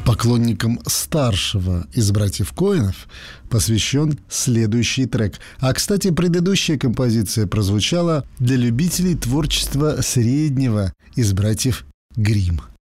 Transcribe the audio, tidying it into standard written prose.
Поклонникам старшего из братьев Коэнов посвящен следующий трек. А, кстати, предыдущая композиция прозвучала для любителей творчества среднего из братьев Гримм.